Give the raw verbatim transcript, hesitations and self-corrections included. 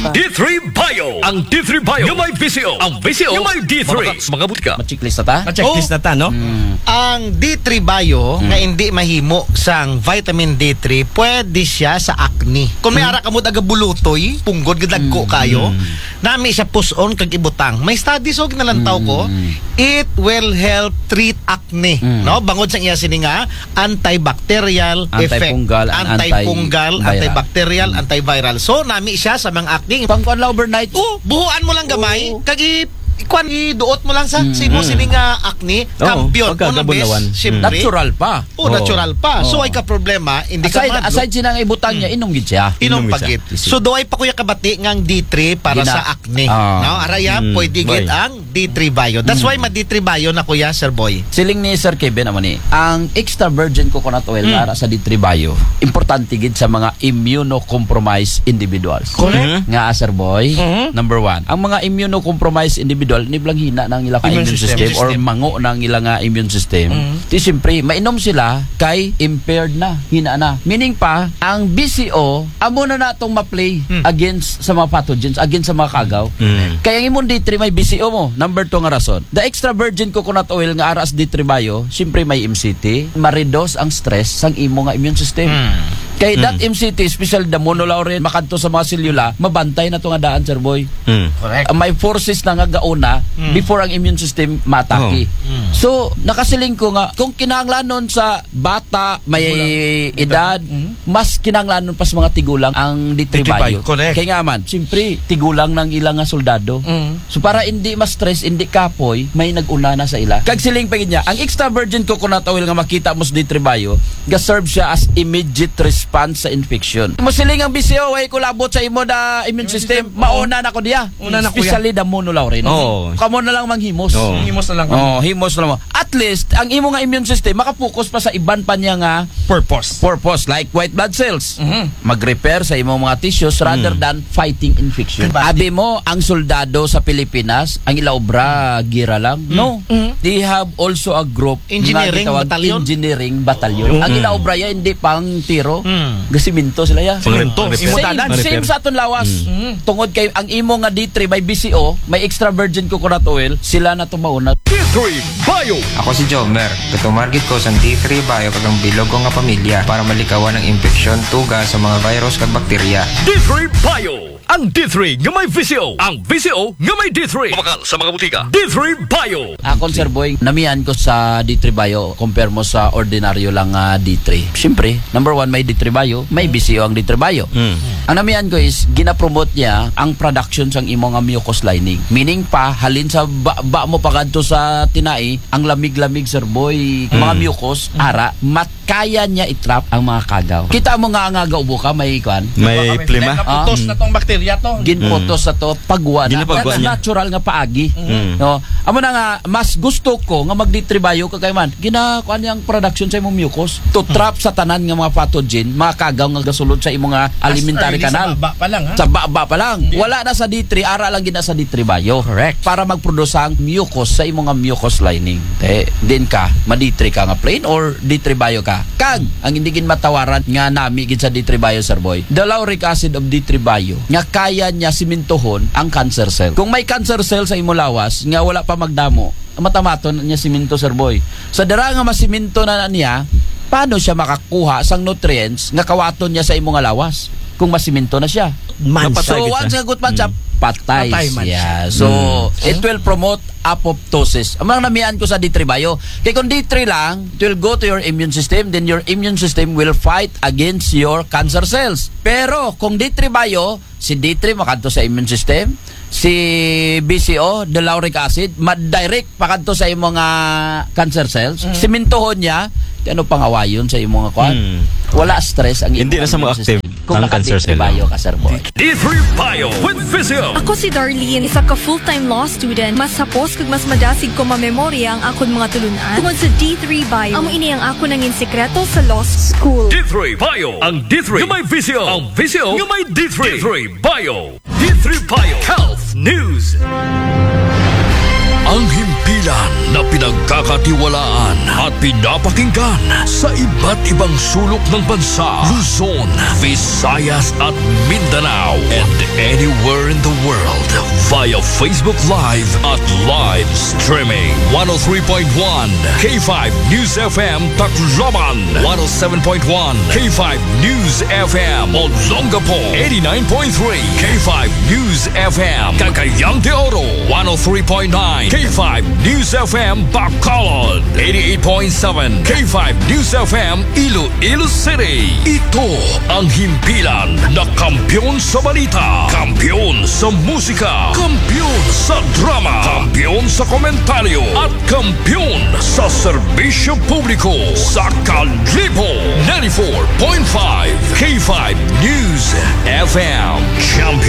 pa. D three Bio. Ang D three Bio nga may V C O. Ang V C O nga may D three. Mga butika. Ma-checklist na ta? Ma-checklist na ta, no? Mm. Ang D three Bio Mm. nga hindi mahimo sang vitamin D three, pwede siya sa acne. Kung may ara ka mo daga bulutoy, punggod gadagko kayo, nami siya puson kag ibutang. May studies og nalantaw ko, it will help treat acne, Mm. no? Bangod sa iya sini nga antibacterial effect, Antifungal and antifungal, antiviral. antibacterial, antiviral. So nami siya sa mga acne. Pangkuan la overnight. Oh, buhuan mo lang gamay, Oo. kag i ikwan iduot mo lang sa Mm. simo sini nga acne, Oo, kampiyon pagka una gabulawan. bes, syempre. Natural pa. Oh, natural pa. So Oo. ay ka problema, hindi Aside, ka madlo. aside sinang ibutang niya, inom gid siya. Inom Inom pagit. isa. So doay pa kuya kabati ngang D three para Gina- sa acne. Ah. No, araya Mm, pwede gid boy. ang D three Bio. That's why ma D three Bio na kuya Sir Boy. Siling ni Sir Kevin naman ni, ang extra virgin coconut oil Mm. para sa D three Bio, importante gid sa mga immunocompromised individuals. Correct. Nga Sir Boy, Mhm. number one, ang mga immunocompromised individual, niblang hina ng ilang Immune immune system. system, or System. mango ng ilang nga immune system. Mhm. Di siyempre, mainom sila kay impaired na, hina na. Meaning pa, ang B C O, amo na natong ma-play Mm. against sa mga pathogens, against sa mga kagaw. Mm. Kaya ang imong D three may B C O mo. Number two nga rason. The extra virgin coconut oil nga aras D three Bio, siyempre may M C T, ma-reduce ang stress sang imo nga immune system. Kaya that M C T, especially the monolaurin, makadto sa mga selula, mabantay na to nga daan, Sir Boy. Mm. Correct. Uh, may forces na nga gauna before ang immune system matake. So, nakasiling ko nga, kung kinahanglanon sa bata, may edad, mas kinahanglanon pa sa mga tigulang ang D three D three Bio, Bio. correct. Kaya nga man, siyempre, tigulang ng ilang nga soldado. So, para hindi ma-stress, hindi kapoy, may nag-una na sa ila. Kag siling pa niya, ang extra virgin coconut oil nga makita mo sa D three Bio, ga-serve siya as immediate response sa infection. Musiling ang B C O ay kulabot sa imo da immune system, mauna na ko diya. Una na, kuya. Especially the monolaurin. Oo. Kamo na lang manghimos. Oo. Himos na lang. Oh, himos na lang mo. At least ang imo nga immune system makapokus pa sa iban pa niya nga Purpose. purpose like white blood cells. Mhm. Mag-repair sa imong mga tissues rather than fighting infection. Diba? Abi mo ang soldado sa Pilipinas, ang ila obra gira lang. No. Mhm. They have also a group Engineering nga gitawag battalion? Engineering battalion. Mm. Ang ila obra ya hindi pang tiro. Mm. Gasiminto sila ya. Pang-repair. Same, Pang-repair. same sa aton lawas. Tungod kay ang imo nga D three may B C O, may extra virgin coconut oil, sila na tumauna. D three Bio. Ako si Jomer. Katumargit ko sa D three Bio kagang bilog ko nga pamilya para malikawan ng infeksyon, tuga sa mga virus kag bakterya. D three Bio. Ang D three nga may V C O. Ang V C O nga may D three. Mabakal sa mga butika. D three Bio. Ako, Sir Boy, namihan ko sa D three Bio compare mo sa ordinaryo lang nga D three. Siyempre, number one, may D three Bio, may B C O ang D three Bio. Mm. Ang namihan ko is, ginapromote niya ang production sang imo nga mucous lining. Meaning pa, halin sa ba, ba mo pagadto sa tinai, ang lamig-lamig, Sir Boy, mga mucous, ara, matkaya niya itrap ang mga kagaw. Kita mo nga nga gaubo ka, may kwan, May plima. Naputos na tong bakterya to. ginpotos sa to pagwa na. Ginapagwa That's niya. natural nga paagi. Mm. No, amo na nga mas gusto ko nga magditribayo kagay man. Ginakuan yang production sa imong mucus to trap sa tanan nga mga pathogen, mga kagaw nga gasulod sa imong nga alimentary canal. Sa baba pa lang ha. Sa baba pa lang. Wala na sa D three, ara lang gina sa D three Bio. Correct. Para magproduce ang mucus sa imong nga mucus lining. Te, din ka, ma-D three ka nga plain or D three Bio ka. Kag ang hindi gin matawaran nga nami gid sa D three Bio, Sir Boy. The lauric acid of D three Bio nga kaya niya simintohon ang cancer cell. Kung may cancer cell sa imong lawas nga wala pa magdamo, matamaton niya siminto, Sir Boy. Sa dara nga masiminto na niya, paano siya makakuha sang nutrients nga kawaton niya sa imong nga lawas kung masiminto na siya? Mapatay So kita. once nga good man siya, patay, Patay man siya. So it will promote apoptosis. Ang mga namihan ko sa D three Bio. Kaya kung D three lang, it will go to your immune system, then your immune system will fight against your cancer cells. Pero kung D three Bio, si D three makadto sa immune system, si B C O, the lauric acid, ma-direct pakadto sa imong nga cancer cells, simintohon niya, ano pangawayon sa imong nga kwan. Mm. Wala stress ang Hindi imong na sa mga immune system. active Kung ang naka-D cancer three cell. Bio ka, Sir Boy. D three Bio with V C O. Ako si Darlene, isa ka full-time law student. Mas hapos kag mas madasig ko mamemorya ang akon mga tulunan. Tungod sa D three Bio, amo ini ang ako nangin sekreto sa law school. D three Bio. Ang D three nga may V C O. Ang V C O nga may D three. D three Bio. D three Bio Health News. Ang himpilan na pinagkakatiwalaan at pinapakinggan sa iba't ibang sulok ng bansa, Luzon, Visayas at Mindanao, and anywhere in the world via Facebook Live at live streaming. one oh three point one K five News F M Tacloban, one oh seven point one K five News F M Olongapo, eighty-nine point three K five News F M Cagayan de Oro, one oh three point nine K five News F M Bacolod, eighty-eight point seven K five News F M Iloilo City. Ito ang himpilan na kampiyon sa balita, kampiyon sa musika, kampiyon sa drama, kampiyon sa komentaryo, at kampiyon sa serbisyo publiko sa Kalibo. ninety-four point five K five News F M Champion.